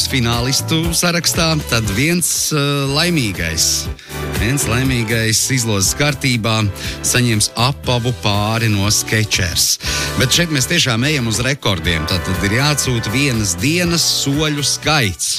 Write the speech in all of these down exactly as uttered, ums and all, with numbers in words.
mūsu finālistu sarakstā, tad viens uh, laimīgais. Viens laimīgais izlozes kārtībā saņems apavu pāri no Skechers. Bet šeit mēs tiešām ejam uz rekordiem. Tātad ir jāatsūta vienas dienas soļu skaits.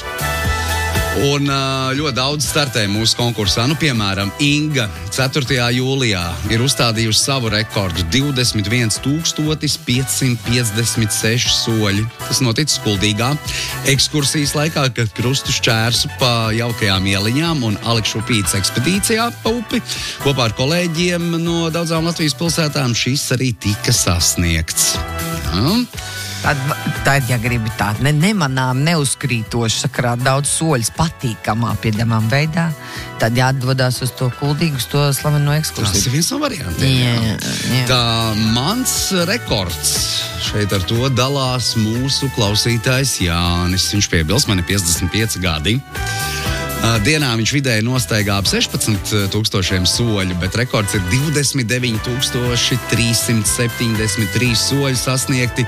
Un ļoti daudz startē mūsu konkursā. Nu, piemēram, Inga ceturtajā jūlijā ir uzstādījusi savu rekordu divdesmit viens tūkstotis piecsimt piecdesmit seši soļi. Tas noticis Kuldīgā ekskursijas laikā, kad krustu šķērsu pa jaukajām ieliņām un Alekšu Pīts ekspedīcijā pa upi. Kopā ar kolēģiem no daudzām Latvijas pilsētām šis arī tika sasniegts. Ja? Tad, tad, ja gribi tādu ne, nemanām, neuzkrītoši sakarā daudz soļus patīkamā, piedamām veidā, tad jāatdodās uz to Kuldīgu, uz to slaveno ekskursiju. Tas ir viens no variantiem. Jā, jā. Tā mans rekords šeit ar to dalās mūsu klausītājs Jānis. Viņš piebilst, man ir piecdesmit pieci gadi. Dienā viņš vidēji nostaigā ap sešpadsmit tūkstošiem soļu, bet rekords ir divdesmit deviņi tūkstoši trīssimt septiņdesmit trīs soļi sasniegti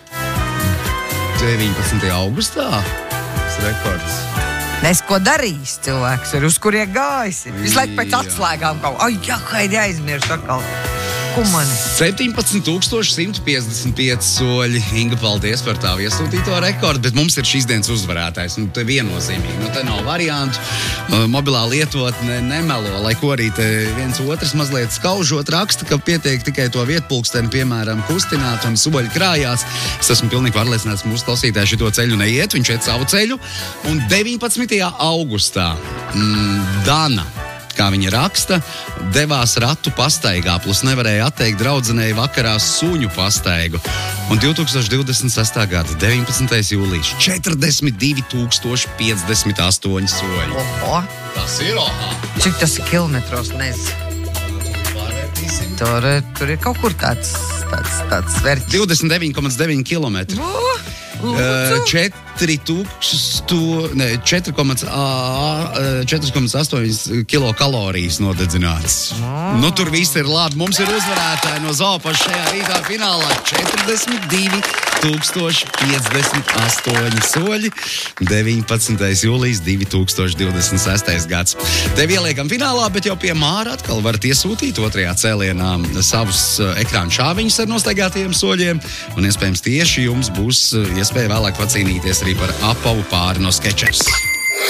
deviņpadsmitajā augustā. Tas rekords. Nes ko darījis cilvēks, ir uz kurien gājis. Visu laiku pēc atslēgām kaut. Ai, jā, haidi aizmirst atkal. Kumani. septiņpadsmit tūkstoši simt piecdesmit pieci soļi. Inga, paldies par tavu iesūtīto rekordu, bet mums ir šīs dienas uzvarētājs. Nu, te viennozīmīgi. Nu, te nav variantu. Mobilā lietotne nemelo, lai ko arī te viens otrs mazliet skaužot raksta, ka pietiek tikai to vietpulksteni, piemēram, kustināt un soļi krājās. Es esmu pilnīgi pārliecināts, mūsu klausītāji šito ceļu neiet, viņš iet savu ceļu. Un deviņpadsmitajā augustā mm, Dana, kā viņa raksta, devās ratu pastaigā, plus nevarēja atteikt draudzenei vakarā suņu pastaigu. Un divtūkstoš divdesmit sestā gada deviņpadsmitais jūlijas četrdesmit divi tūkstoši piecdesmit astoņi soļi. Oho. Tas ir oha. Cik tas ir kilometros, nezinu. Tur, tur ir kaut kur tāds, tāds, tāds vērķis. divdesmit deviņi komats deviņi kilometri. Uh, četri tūkstoši, ne, četri komats astoņi kilokalorijas nodedzināts. Oh. Nu, tur viss ir labi. Mums ir uzvarētāji no Zoopaša šajā rītā finālā. četrdesmit divi tūkstoši piecdesmit astoņi soļi. deviņpadsmitais jūlijas divi tūkstoši divdesmit sestais gads. Tev ieliekam finālā, bet jau pie Māra atkal varat iesūtīt otrajā cēlienā savus ekrāna šāviņus ar nostaigātajiem soļiem. Un iespējams tieši jums būs iespēja vēlāk pacīnīties arī par apavu pāri no Skechers.